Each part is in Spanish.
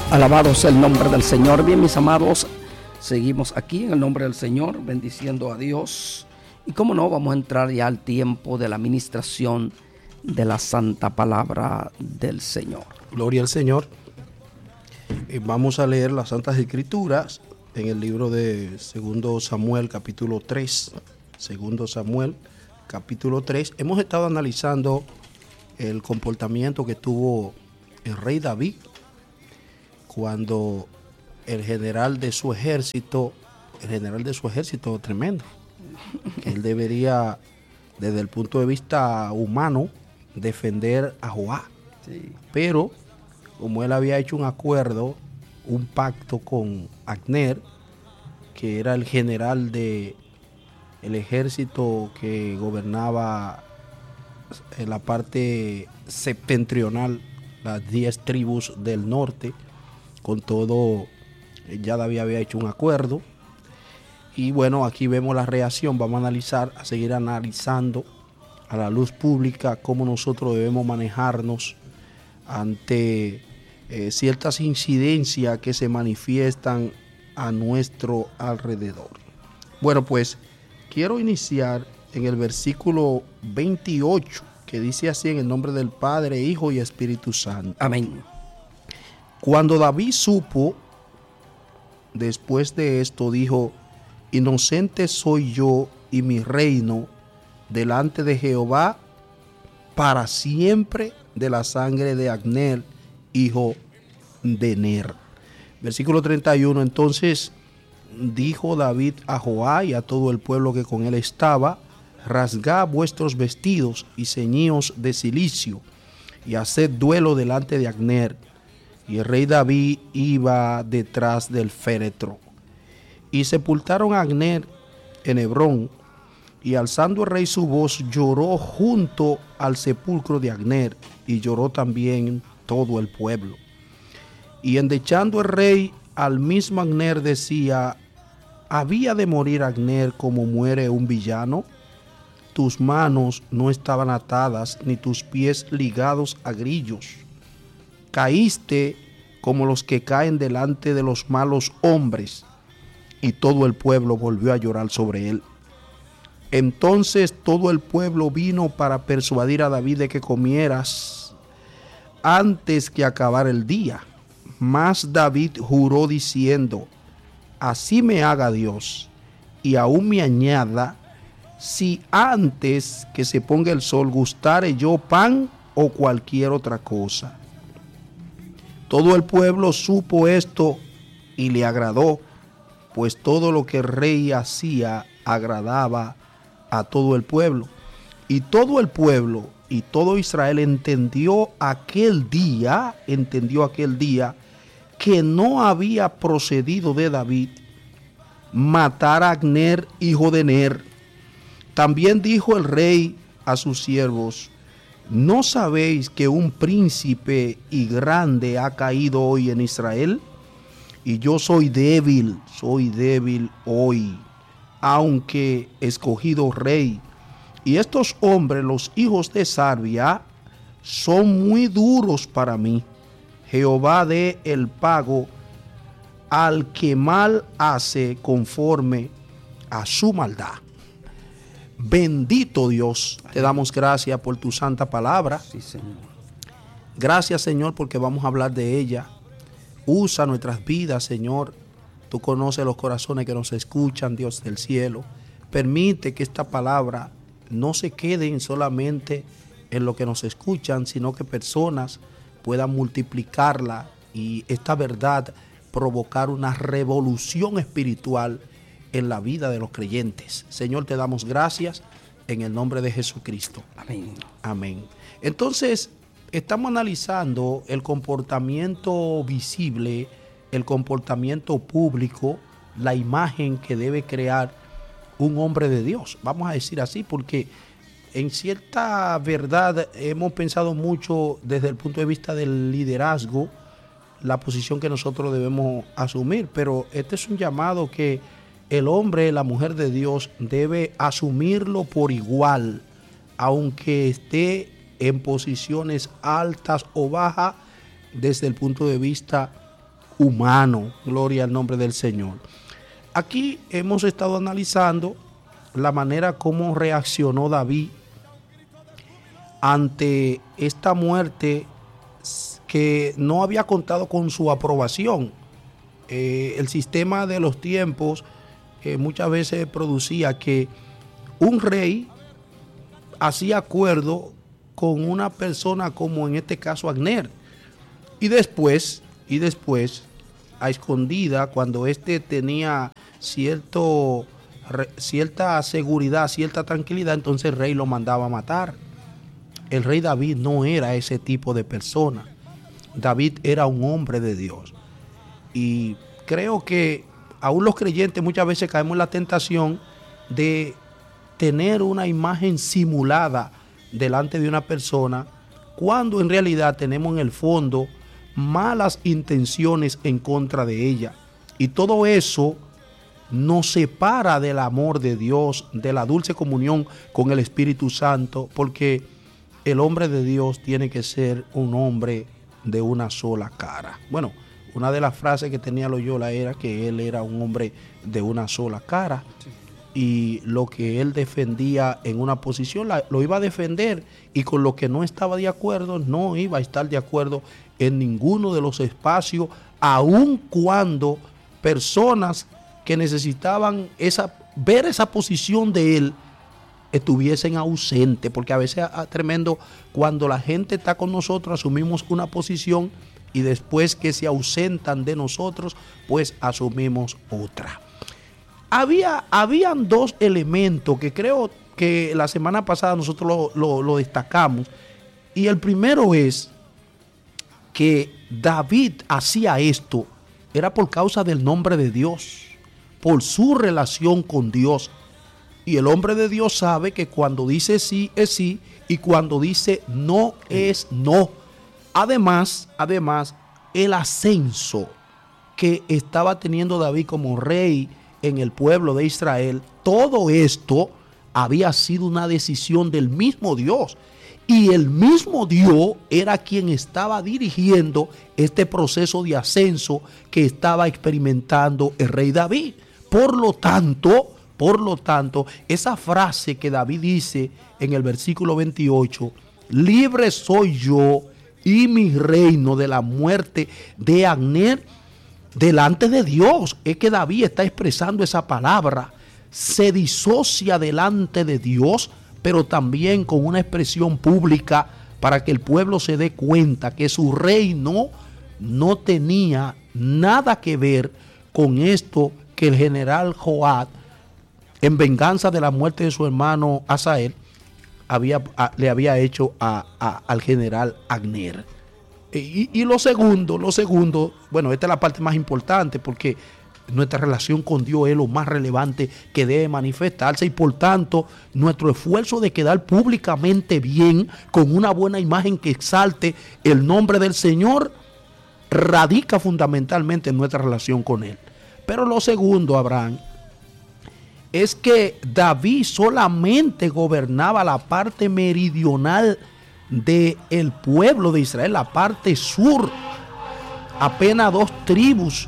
Alabado sea el nombre del Señor. Bien, mis amados, seguimos aquí en el nombre del Señor, bendiciendo a Dios. Y cómo no, vamos a entrar ya al tiempo de la administración de la santa palabra del Señor. Gloria al Señor. Vamos a leer las Santas Escrituras en el libro de 2 Samuel, capítulo 3. 2 Samuel, capítulo 3. Hemos estado analizando el comportamiento que tuvo el rey David cuando el general de su ejército tremendo, él debería, desde el punto de vista humano, defender a Joab. Sí. Pero como él había hecho un acuerdo, un pacto con Abner, que era el general del ejército que gobernaba en la parte septentrional, las 10 tribus del norte, con todo, ya David había hecho un acuerdo. Y bueno, aquí vemos la reacción. Vamos a seguir analizando a la luz pública cómo nosotros debemos manejarnos ante ciertas incidencias que se manifiestan a nuestro alrededor. Bueno, pues quiero iniciar en el versículo 28, que dice así: en el nombre del Padre, Hijo y Espíritu Santo. Amén. Cuando David supo, después de esto, dijo: inocente soy yo y mi reino delante de Jehová para siempre de la sangre de Abner, hijo de Ner. Versículo 31. Entonces dijo David a Joab y a todo el pueblo que con él estaba: rasgad vuestros vestidos y ceñíos de cilicio y haced duelo delante de Abner. Y el rey David iba detrás del féretro. Y sepultaron a Abner en Hebrón. Y alzando el rey su voz, lloró junto al sepulcro de Abner. Y lloró también todo el pueblo. Y endechando el rey al mismo Abner decía: ¿había de morir Abner como muere un villano? Tus manos no estaban atadas, ni tus pies ligados a grillos. Caíste como los que caen delante de los malos hombres. Y todo el pueblo volvió a llorar sobre él. Entonces todo el pueblo vino para persuadir a David de que comieras antes que acabara el día. Mas David juró diciendo: así me haga Dios, y aún me añada, si antes que se ponga el sol gustare yo pan o cualquier otra cosa. Todo el pueblo supo esto y le agradó, pues todo lo que el rey hacía agradaba a todo el pueblo. Y todo el pueblo y todo Israel entendió aquel día que no había procedido de David matar a Abner, hijo de Ner. También dijo el rey a sus siervos: ¿no sabéis que un príncipe y grande ha caído hoy en Israel? Y yo soy débil hoy, aunque escogido rey. Y estos hombres, los hijos de Sarvia, son muy duros para mí. Jehová dé el pago al que mal hace conforme a su maldad. Bendito Dios, te damos gracias por tu santa palabra. Sí, Señor. Gracias, Señor, porque vamos a hablar de ella. Usa nuestras vidas, Señor. Tú conoces los corazones que nos escuchan, Dios del cielo. Permite que esta palabra no se queden solamente en lo que nos escuchan, sino que personas puedan multiplicarla y esta verdad provocar una revolución espiritual en la vida de los creyentes. Señor, te damos gracias en el nombre de Jesucristo. Amén. Amén. Entonces, estamos analizando el comportamiento visible, el comportamiento público, la imagen que debe crear un hombre de Dios. Vamos a decir así, porque en cierta verdad hemos pensado mucho desde el punto de vista del liderazgo, la posición que nosotros debemos asumir, pero este es un llamado que el hombre, la mujer de Dios, debe asumirlo por igual, aunque esté en posiciones altas o bajas desde el punto de vista humano. Gloria al nombre del Señor. Aquí hemos estado analizando la manera como reaccionó David ante esta muerte que no había contado con su aprobación. El sistema de los tiempos muchas veces producía que un rey hacía acuerdo con una persona como en este caso Abner, y después a escondida, cuando éste tenía cierta seguridad, cierta tranquilidad, entonces el rey lo mandaba a matar. El rey David no era ese tipo de persona. David era un hombre de Dios. Y creo que aún los creyentes muchas veces caemos en la tentación de tener una imagen simulada delante de una persona, cuando en realidad tenemos en el fondo malas intenciones en contra de ella. Y todo eso nos separa del amor de Dios, de la dulce comunión con el Espíritu Santo, porque el hombre de Dios tiene que ser un hombre de una sola cara. Bueno, una de las frases que tenía Loyola era que él era un hombre de una sola cara. Sí. Y lo que él defendía en una posición lo iba a defender, y con lo que no estaba de acuerdo no iba a estar de acuerdo en ninguno de los espacios, aun cuando personas que necesitaban ver esa posición de él estuviesen ausentes, porque a veces es tremendo cuando la gente está con nosotros, asumimos una posición y después que se ausentan de nosotros, pues asumimos otra. Habían dos elementos que creo que la semana pasada nosotros lo destacamos, y el primero es que David hacía esto, era por causa del nombre de Dios, por su relación con Dios. Y el hombre de Dios sabe que cuando dice sí es sí, y cuando dice no es no. Además, el ascenso que estaba teniendo David como rey en el pueblo de Israel, todo esto había sido una decisión del mismo Dios. Y el mismo Dios era quien estaba dirigiendo este proceso de ascenso que estaba experimentando el rey David. Por lo tanto, esa frase que David dice en el versículo 28, libre soy yo y mi reino de la muerte de Abner, delante de Dios, es que David está expresando esa palabra. Se disocia delante de Dios, pero también con una expresión pública para que el pueblo se dé cuenta que su reino no tenía nada que ver con esto que el general Joab, en venganza de la muerte de su hermano Asael, le había hecho al general Abner. Y lo segundo, bueno, esta es la parte más importante, porque nuestra relación con Dios es lo más relevante que debe manifestarse, y por tanto nuestro esfuerzo de quedar públicamente bien, con una buena imagen que exalte el nombre del Señor, radica fundamentalmente en nuestra relación con Él. Pero lo segundo, Abraham, es que David solamente gobernaba la parte meridional del pueblo de Israel, la parte sur. Apenas dos tribus,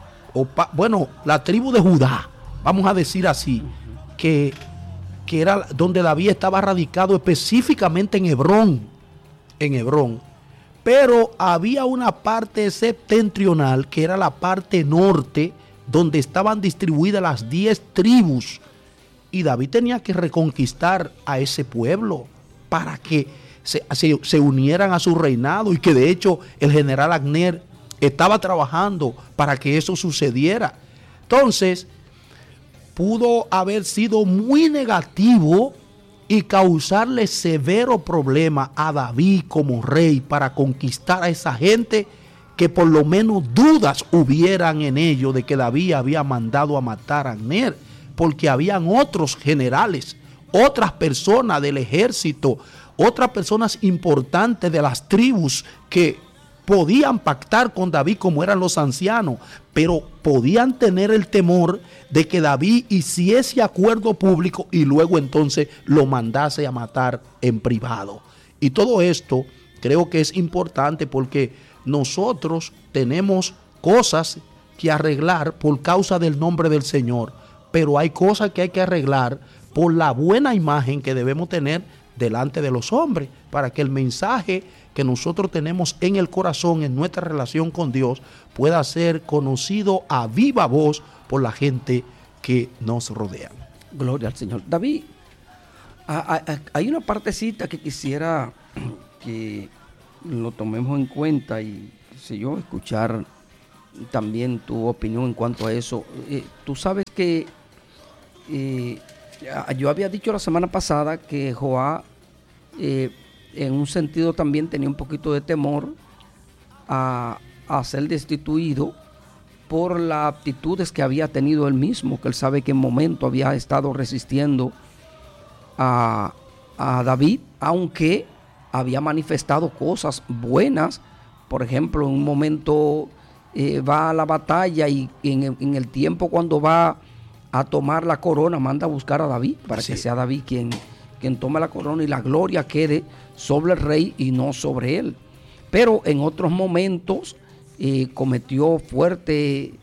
la tribu de Judá, vamos a decir así, que era donde David estaba radicado específicamente en Hebrón. Pero había una parte septentrional, que era la parte norte, donde estaban distribuidas las 10 tribus. Y David tenía que reconquistar a ese pueblo para que se unieran a su reinado, y que de hecho el general Abner estaba trabajando para que eso sucediera. Entonces, pudo haber sido muy negativo y causarle severo problema a David como rey para conquistar a esa gente, que por lo menos dudas hubieran en ello de que David había mandado a matar a Abner, porque habían otros generales, otras personas del ejército, otras personas importantes de las tribus que podían pactar con David, como eran los ancianos, pero podían tener el temor de que David hiciese acuerdo público y luego entonces lo mandase a matar en privado. Y todo esto creo que es importante, porque nosotros tenemos cosas que arreglar por causa del nombre del Señor, pero hay cosas que hay que arreglar por la buena imagen que debemos tener delante de los hombres, para que el mensaje que nosotros tenemos en el corazón, en nuestra relación con Dios, pueda ser conocido a viva voz por la gente que nos rodea. Gloria al Señor. David, hay una partecita que quisiera que lo tomemos en cuenta y, si yo, escuchar también tu opinión en cuanto a eso. Tú sabes que yo había dicho la semana pasada que Joab, en un sentido también tenía un poquito de temor a ser destituido por las actitudes que había tenido él mismo, que él sabe que en momento había estado resistiendo a David, aunque había manifestado cosas buenas. Por ejemplo, en un momento va a la batalla y en el tiempo cuando va a tomar la corona, manda a buscar a David para que sea David quien tome la corona y la gloria quede sobre el rey y no sobre él. Pero en otros momentos cometió fuerte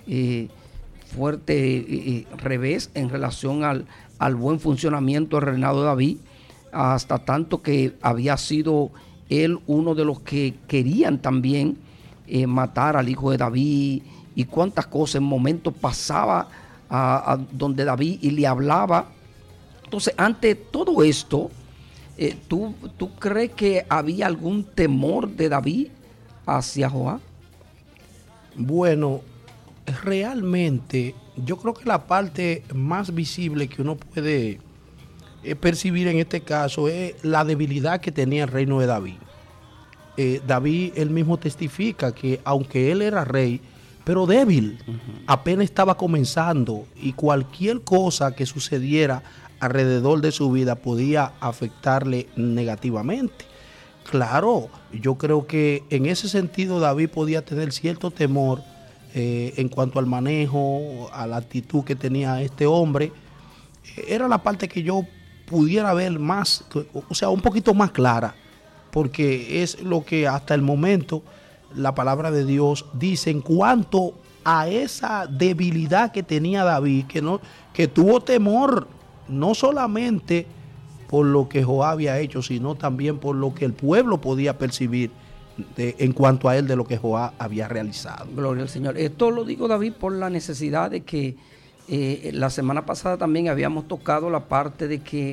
revés en relación al buen funcionamiento del reinado de David, hasta tanto que había sido él uno de los que querían también matar al hijo de David, y cuántas cosas. En momentos pasaba a donde David y le hablaba. Entonces, ante todo esto, ¿tú crees que había algún temor de David hacia Joab? Bueno, realmente yo creo que la parte más visible que uno puede percibir en este caso es la debilidad que tenía el reino de David. David él mismo testifica que aunque él era rey, pero débil, apenas estaba comenzando, y cualquier cosa que sucediera alrededor de su vida podía afectarle negativamente. Claro, yo creo que en ese sentido David podía tener cierto temor en cuanto al manejo, a la actitud que tenía este hombre. Era la parte que yo pudiera ver más, o sea, un poquito más clara, porque es lo que hasta el momento la palabra de Dios dice en cuanto a esa debilidad que tenía David, que tuvo temor no solamente por lo que Joab había hecho, sino también por lo que el pueblo podía percibir en cuanto a él, de lo que Joab había realizado. Gloria al Señor. Esto lo digo, David, por la necesidad de que la semana pasada también habíamos tocado la parte de que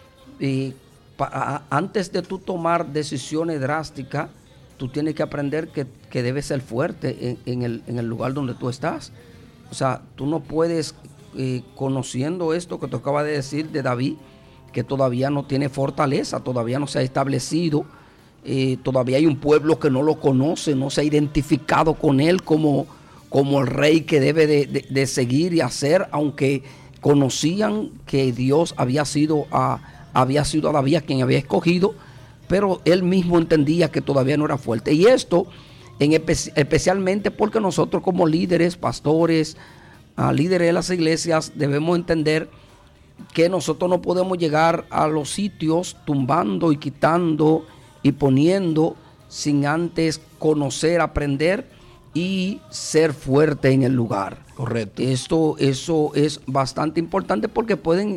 antes de tú tomar decisiones drásticas, tú tienes que aprender que debes ser fuerte en el lugar donde tú estás. O sea, tú no puedes, conociendo esto que te acaba de decir de David, que todavía no tiene fortaleza, todavía no se ha establecido, todavía hay un pueblo que no lo conoce, no se ha identificado con él como el rey que debe de seguir y hacer, aunque conocían que Dios había sido a David quien había escogido, pero él mismo entendía que todavía no era fuerte. Y esto especialmente porque nosotros, como líderes, pastores, líderes de las iglesias, debemos entender que nosotros no podemos llegar a los sitios tumbando y quitando y poniendo sin antes conocer, aprender y ser fuerte en el lugar. Correcto. Eso es bastante importante, porque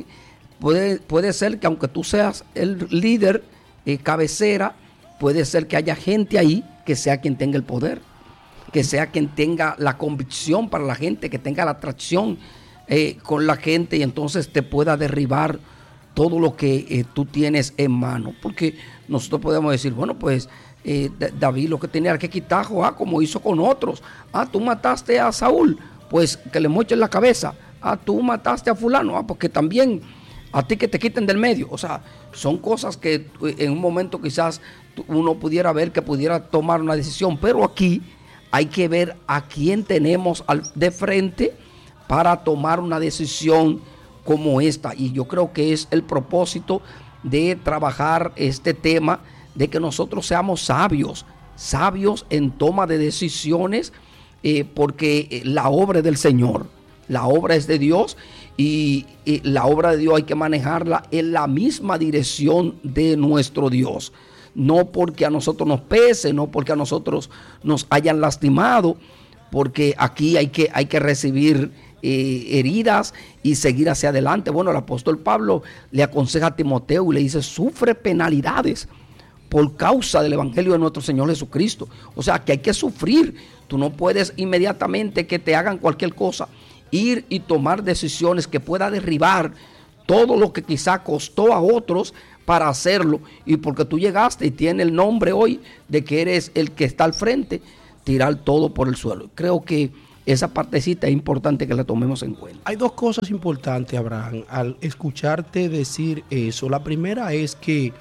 puede ser que aunque tú seas el líder, cabecera, puede ser que haya gente ahí que sea quien tenga el poder, que sea quien tenga la convicción para la gente, que tenga la atracción con la gente, y entonces te pueda derribar todo lo que tú tienes en mano. Porque nosotros podemos decir, bueno, pues David lo que tenía que quitar a Joab, como hizo con otros. Tú mataste a Saúl, pues que le mochen la cabeza. Tú mataste a fulano, porque también a ti que te quiten del medio. O sea, son cosas que en un momento quizás uno pudiera ver que pudiera tomar una decisión, pero aquí hay que ver a quién tenemos de frente para tomar una decisión como esta. Y yo creo que es el propósito de trabajar este tema, de que nosotros seamos sabios en toma de decisiones, porque la obra es del Señor, la obra es de Dios, y la obra de Dios hay que manejarla en la misma dirección de nuestro Dios. No porque a nosotros nos pese, no porque a nosotros nos hayan lastimado, porque aquí hay que recibir heridas y seguir hacia adelante. Bueno, el apóstol Pablo le aconseja a Timoteo y le dice: sufre penalidades por causa del evangelio de nuestro Señor Jesucristo. O sea, que hay que sufrir. Tú no puedes inmediatamente que te hagan cualquier cosa ir y tomar decisiones que pueda derribar todo lo que quizá costó a otros para hacerlo, y porque tú llegaste y tienes el nombre hoy de que eres el que está al frente, tirar todo por el suelo. Creo que esa partecita es importante que la tomemos en cuenta. Hay dos cosas importantes, Abraham, al escucharte decir eso. La primera es que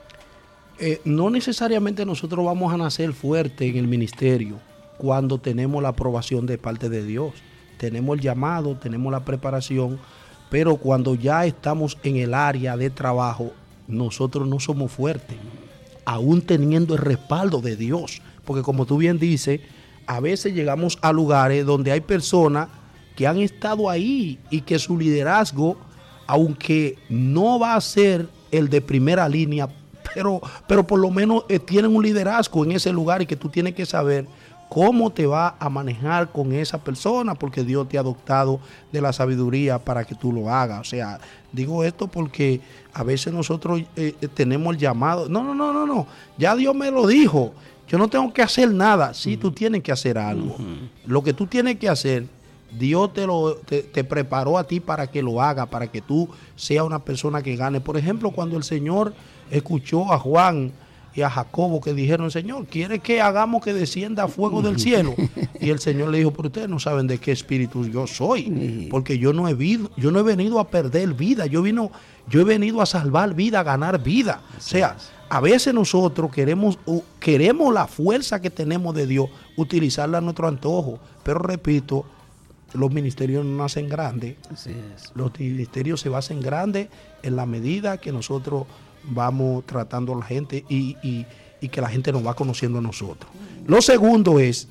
no necesariamente nosotros vamos a nacer fuerte en el ministerio cuando tenemos la aprobación de parte de Dios. Tenemos el llamado, tenemos la preparación, pero cuando ya estamos en el área de trabajo, nosotros no somos fuertes, aún teniendo el respaldo de Dios. Porque como tú bien dices, a veces llegamos a lugares donde hay personas que han estado ahí y que su liderazgo, aunque no va a ser el de primera línea, pero por lo menos tienen un liderazgo en ese lugar, y que tú tienes que saber cómo te va a manejar con esa persona, porque Dios te ha dotado de la sabiduría para que tú lo hagas. O sea, digo esto porque a veces nosotros tenemos el llamado. No, ya Dios me lo dijo, yo no tengo que hacer nada. Sí, tú tienes que hacer algo. Lo que tú tienes que hacer, Dios te preparó a ti para que lo haga, para que tú seas una persona que gane. Por ejemplo, cuando el Señor escuchó a Juan y a Jacobo, que dijeron: Señor, ¿quiere que hagamos que descienda fuego del cielo? Y el Señor le dijo: pero ustedes no saben de qué espíritu yo soy, porque yo no he venido a perder vida, yo he venido a salvar vida, a ganar vida. O sea, a veces nosotros queremos la fuerza que tenemos de Dios, utilizarla a nuestro antojo, pero repito, los ministerios no nacen grandes. Así es. Los ministerios se basan grandes en la medida que nosotros vamos tratando a la gente y que la gente nos va conociendo a nosotros. Lo segundo es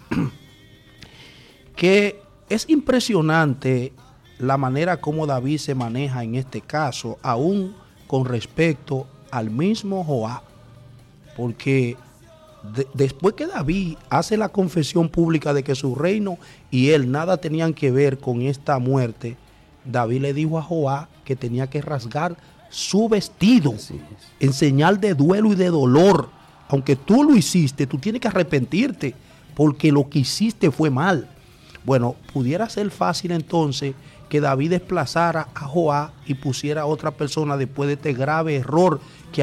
que es impresionante la manera como David se maneja en este caso, aún con respecto al mismo Joab, porque después que David hace la confesión pública de que su reino y él nada tenían que ver con esta muerte, David le dijo a Joab que tenía que rasgar su vestido en señal de duelo y de dolor. Aunque tú lo hiciste, tú tienes que arrepentirte, porque lo que hiciste fue mal. Bueno, pudiera ser fácil entonces que David desplazara a Joab y pusiera a otra persona después de este grave error que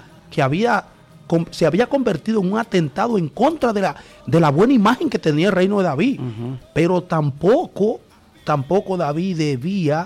se había convertido en un atentado en contra de la buena imagen que tenía el reino de David. Pero tampoco David debía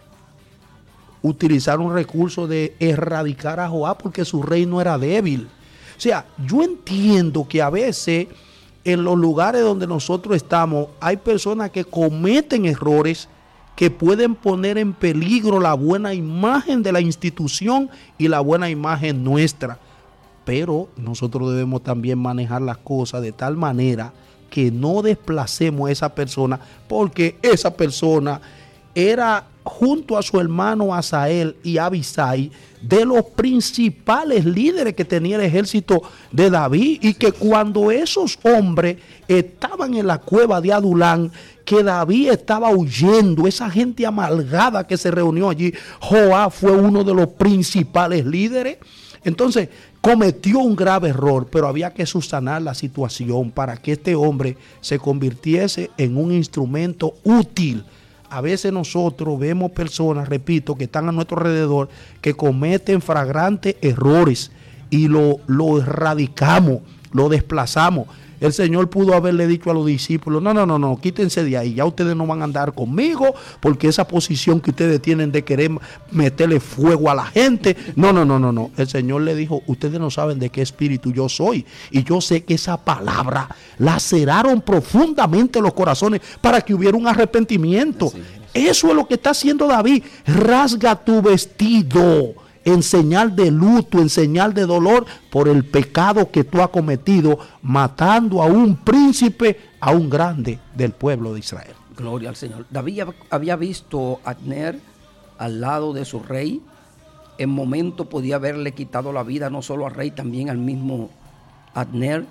utilizar un recurso de erradicar a Joab, porque su reino era débil. O sea, yo entiendo que a veces en los lugares donde nosotros estamos hay personas que cometen errores que pueden poner en peligro la buena imagen de la institución y la buena imagen nuestra. Pero nosotros debemos también manejar las cosas de tal manera que no desplacemos a esa persona, porque esa persona era, junto a su hermano Asael y Abisai, de los principales líderes que tenía el ejército de David, y que cuando esos hombres estaban en la cueva de Adulán, que David estaba huyendo, esa gente amargada que se reunió allí, Joab fue uno de los principales líderes. Entonces cometió un grave error, pero había que subsanar la situación para que este hombre se convirtiese en un instrumento útil. A veces nosotros vemos personas, repito, que están a nuestro alrededor, que cometen flagrantes errores y lo erradicamos, lo desplazamos. El Señor pudo haberle dicho a los discípulos: no, quítense de ahí, ya ustedes no van a andar conmigo, porque esa posición que ustedes tienen de querer meterle fuego a la gente, no. El Señor le dijo: ustedes no saben de qué espíritu yo soy, y yo sé que esa palabra laceraron profundamente los corazones para que hubiera un arrepentimiento. Eso es lo que está haciendo David. Rasga tu vestido en señal de luto, en señal de dolor por el pecado que tú has cometido, matando a un príncipe, a un grande del pueblo de Israel. Gloria al Señor. David había visto a Abner al lado de su rey. En momento podía haberle quitado la vida no solo al rey, también al mismo Abner.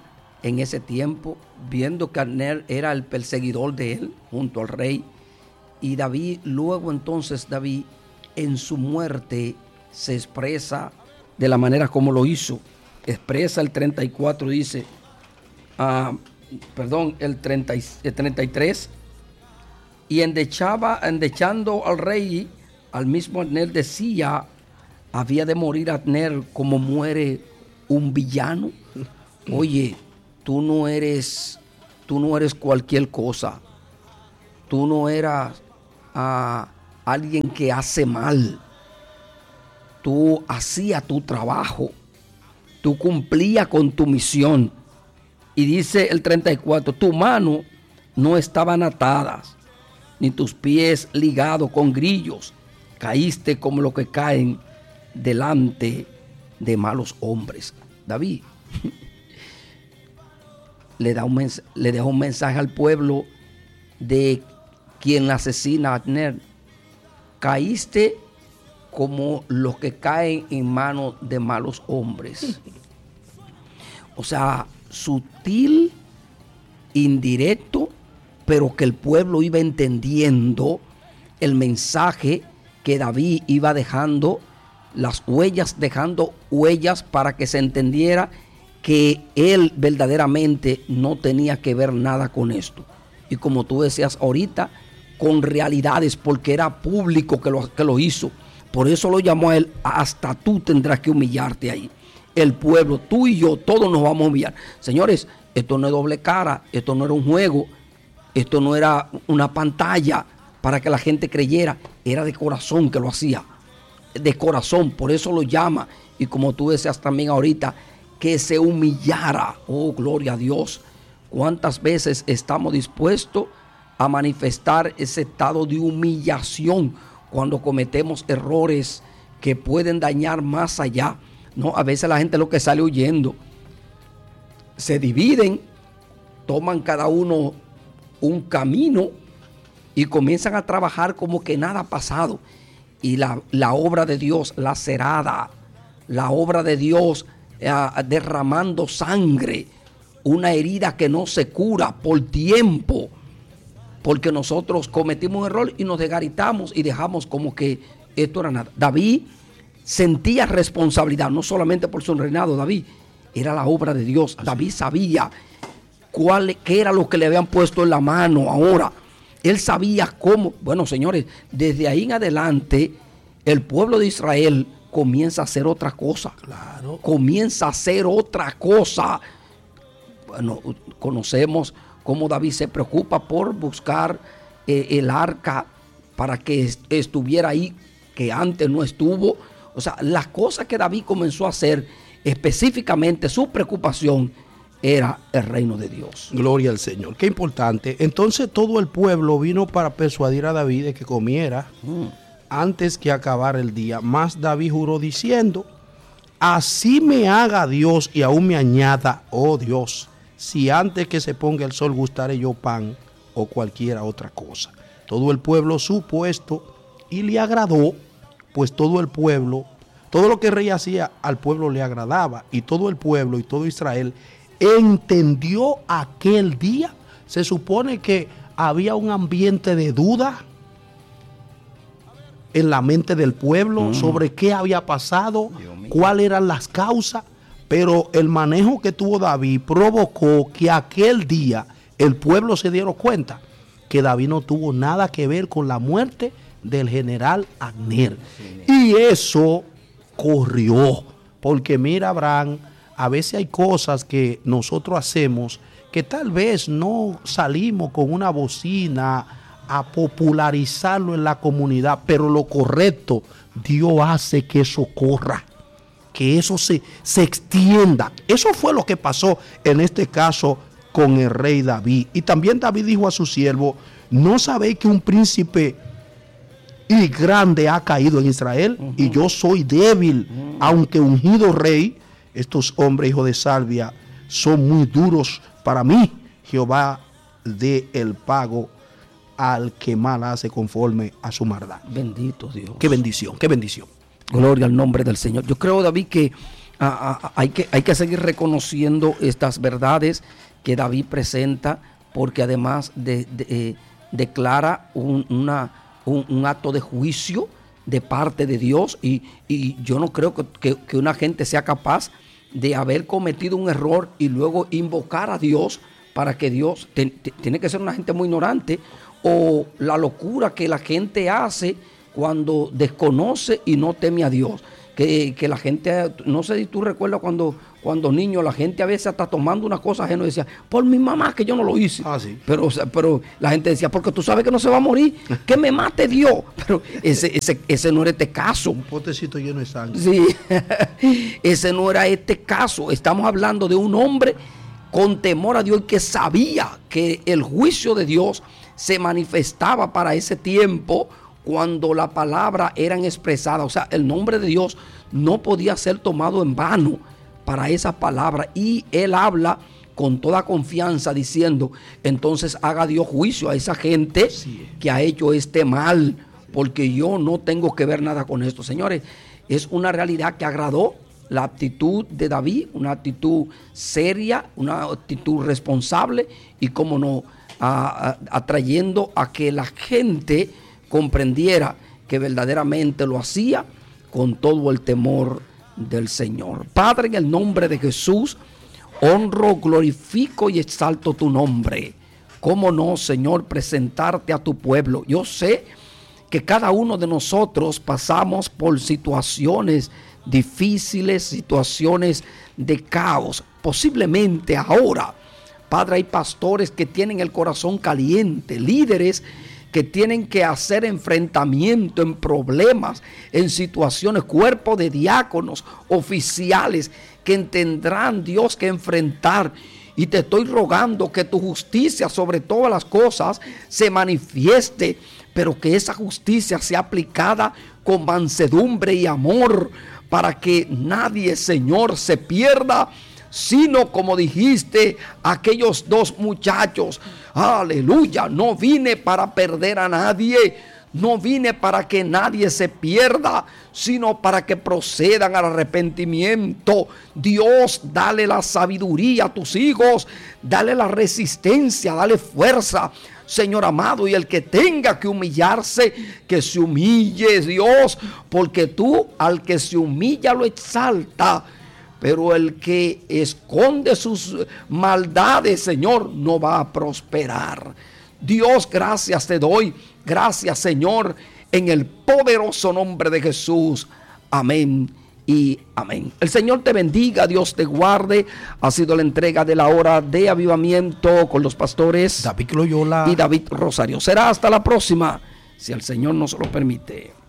en ese tiempo, viendo que Abner era el perseguidor de él junto al rey. Y David, luego entonces David en su muerte se expresa de la manera como lo hizo. Expresa el 34, dice, el 33, y endechando al rey, al mismo Abner decía, había de morir Abner como muere un villano. Oye, tú no eres cualquier cosa. Tú no eras alguien que hace mal. Tú hacías tu trabajo. Tú cumplías con tu misión. Y dice el 34, tu mano no estaban atadas, ni tus pies ligados con grillos. Caíste como los que caen delante de malos hombres. David le deja un mensaje al pueblo de quien asesina a Abner. Caíste como los que caen en manos de malos hombres. O sea, sutil, indirecto, pero que el pueblo iba entendiendo el mensaje que David iba dejando, dejando huellas para que se entendiera que él verdaderamente no tenía que ver nada con esto. Y como tú decías ahorita, con realidades, porque era público que lo hizo. Por eso lo llamó a él, hasta tú tendrás que humillarte ahí. El pueblo, tú y yo, todos nos vamos a humillar. Señores, esto no es doble cara, esto no era un juego, esto no era una pantalla para que la gente creyera, era de corazón que lo hacía, de corazón, por eso lo llama. Y como tú decías también ahorita, que se humillara. Oh, gloria a Dios. ¿Cuántas veces estamos dispuestos a manifestar ese estado de humillación cuando cometemos errores que pueden dañar más allá? No, a veces la gente lo que sale huyendo, se dividen, toman cada uno un camino y comienzan a trabajar como que nada ha pasado. Y la obra de Dios lacerada, la obra de Dios derramando sangre, una herida que no se cura por tiempo, porque nosotros cometimos un error y nos desgaritamos y dejamos como que esto era nada. David sentía responsabilidad, no solamente por su reinado. David era la obra de Dios. David sabía qué era lo que le habían puesto en la mano ahora. Él sabía cómo. Bueno, señores, desde ahí en adelante el pueblo de Israel comienza a hacer otra cosa. Claro. Comienza a hacer otra cosa. Bueno, conocemos cómo David se preocupa por buscar el arca para que estuviera ahí, que antes no estuvo. O sea, las cosas que David comenzó a hacer, específicamente su preocupación era el reino de Dios. Gloria al Señor. Qué importante. Entonces todo el pueblo vino para persuadir a David de que comiera antes que acabara el día. Mas David juró diciendo, así me haga Dios y aún me añada, oh Dios, si antes que se ponga el sol gustaré yo pan o cualquiera otra cosa. Todo el pueblo supo esto y le agradó, pues todo el pueblo, todo lo que el rey hacía al pueblo le agradaba, y todo el pueblo y todo Israel entendió aquel día. Se supone que había un ambiente de duda en la mente del pueblo sobre qué había pasado, cuáles eran las causas, pero el manejo que tuvo David provocó que aquel día el pueblo se diera cuenta que David no tuvo nada que ver con la muerte del general Abner. Y eso corrió, porque mira, Abraham, a veces hay cosas que nosotros hacemos que tal vez no salimos con una bocina a popularizarlo en la comunidad, pero lo correcto, Dios hace que eso corra, que eso se extienda. Eso fue lo que pasó en este caso con el rey David. Y también David dijo a su siervo, ¿no sabéis que un príncipe y grande ha caído en Israel? Y yo soy débil, aunque ungido rey. Estos hombres, hijos de Salvia, son muy duros para mí. Jehová dé el pago al que mal hace conforme a su maldad. Bendito Dios. Qué bendición, qué bendición. Gloria al nombre del Señor. Yo creo, David, que hay que seguir reconociendo estas verdades que David presenta, porque además declara un acto de juicio de parte de Dios, y yo no creo que una gente sea capaz de haber cometido un error y luego invocar a Dios para que Dios, tiene que ser una gente muy ignorante, o la locura que la gente hace cuando desconoce y no teme a Dios. Que la gente, no sé si tú recuerdas cuando niño, la gente a veces hasta tomando una cosa ajena decía, por mi mamá que yo no lo hice. Sí. Pero la gente decía, porque tú sabes que no se va a morir, que me mate Dios. Pero ese no era este caso. Un potecito lleno de sangre. Sí, ese no era este caso. Estamos hablando de un hombre con temor a Dios y que sabía que el juicio de Dios se manifestaba para ese tiempo, cuando la palabra eran expresada. O sea, el nombre de Dios no podía ser tomado en vano para esa palabra. Y él habla con toda confianza diciendo, entonces haga Dios juicio a esa gente que ha hecho este mal, porque yo no tengo que ver nada con esto. Señores, es una realidad que agradó la actitud de David, una actitud seria, una actitud responsable, y cómo no, atrayendo a que la gente comprendiera que verdaderamente lo hacía con todo el temor del Señor. Padre, en el nombre de Jesús, honro, glorifico y exalto tu nombre. ¿Cómo no, Señor, presentarte a tu pueblo? Yo sé que cada uno de nosotros pasamos por situaciones difíciles, situaciones de caos. Posiblemente ahora, Padre, hay pastores que tienen el corazón caliente, líderes que tienen que hacer enfrentamiento en problemas, en situaciones, cuerpo de diáconos, oficiales, que tendrán, Dios, que enfrentar. Y te estoy rogando que tu justicia sobre todas las cosas se manifieste, pero que esa justicia sea aplicada con mansedumbre y amor, para que nadie, Señor, se pierda, sino, como dijiste, aquellos dos muchachos, aleluya, no vine para perder a nadie, no vine para que nadie se pierda, sino para que procedan al arrepentimiento. Dios, dale la sabiduría a tus hijos, dale la resistencia, dale fuerza, Señor amado, y el que tenga que humillarse, que se humille, Dios, porque tú al que se humilla lo exalta, pero el que esconde sus maldades, Señor, no va a prosperar. Dios, gracias te doy. Gracias, Señor, en el poderoso nombre de Jesús. Amén y amén. El Señor te bendiga, Dios te guarde. Ha sido la entrega de la hora de avivamiento con los pastores David Loyola y David Rosario. Será hasta la próxima, si el Señor nos lo permite.